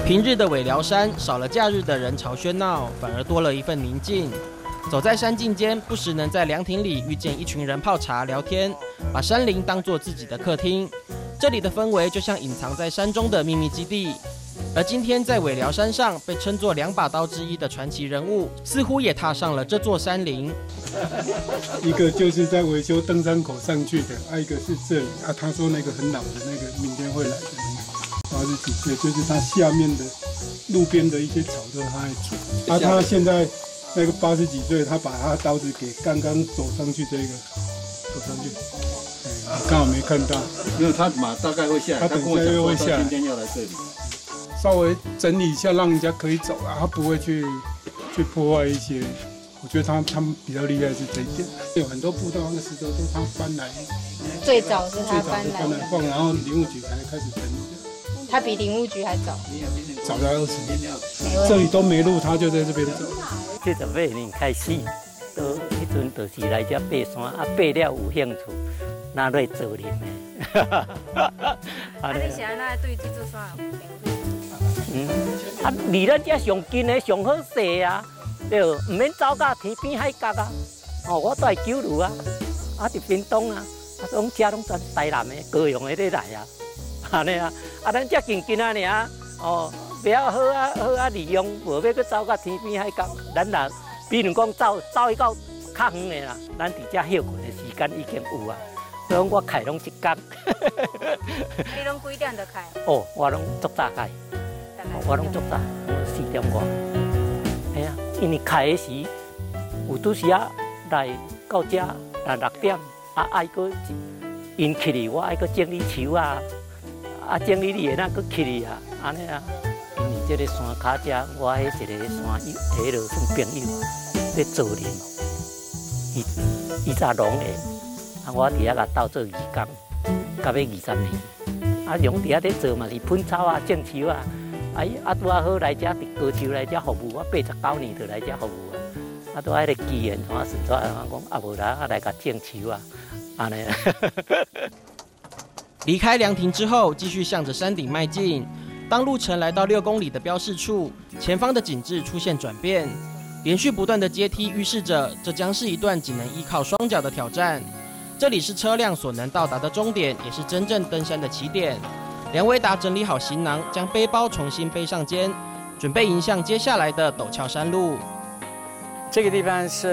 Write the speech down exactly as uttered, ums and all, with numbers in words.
平日的尾寮山少了假日的人潮喧闹，反而多了一份宁静。走在山径间，不时能在凉亭里遇见一群人泡茶聊天，把山林当作自己的客厅。这里的氛围就像隐藏在山中的秘密基地。而今天在尾寮山上被称作两把刀之一的传奇人物，似乎也踏上了这座山林。 一个就是在维修登山口上去的，还、啊、一个是这里啊。他说那个很老的那个，明天会来的那个，八十几岁，就是他下面的路边的一些草都是他在除。啊，他现在那个八十几岁，他把他刀子给刚刚走上去这个走上去，哎，刚好没看到。 没有，他马大概会下来，他等一下又会下来。 今天要来这里， 稍微整理一下，让人家可以走了，他不会去去破坏一些。我觉得他他们比较厉害是这一点，有很多步道那个石头都他搬来， 最早是他搬来搬来放，然后林务局才开始整理的。 他比林务局还早， 早了二十年，这里都没路，他就在这边走。 七十八年开始，到迄阵就是来这爬山，啊爬了有兴趣，那来做林的。 啊，你是安那对这座山有兴趣？ 嗯，啊离咱这上近的上好势啊。对，唔免走到天边海角啊！哦，我都系九如啊，啊伫屏东啊，啊种车拢全台南的、高雄的咧来啊，安尼啊，啊咱遮近近啊尔，哦，比较好啊好啊利用，无要去走到天边海角，咱若比如讲走走去到较远的啦，咱伫遮休困的时间已经有啊，所以我开拢一天。 你拢几点就开？ 哦，我拢足早开，我拢足早，四点外。哎呀。因为开的时，有拄时啊来到这来六点，啊爱搁因起哩，我爱搁整理树啊，啊整理你的那搁起哩啊，安尼啊。因为这个山脚遮，我迄一个山友，迄落算朋友，咧做林，伊伊早农的，啊我伫遐甲斗做义工，到要二十年，啊用伫遐咧做嘛是喷草啊、种树啊。哎，啊，拄啊好来遮，伫高州来遮服务，我八十九年就来遮服务啊。啊，拄啊迄个机缘，怎啊顺带讲啊无啦，啊来甲种树啊，安尼。 离开凉亭之后，继续向着山顶迈进。当路程来到六公里的标示处，前方的景致出现转变。连续不断的阶梯预示着，这将是一段仅能依靠双脚的挑战。这里是车辆所能到达的终点，也是真正登山的起点。梁维达整理好行囊，将背包重新背上肩，准备迎向接下来的陡峭山路。 这个地方是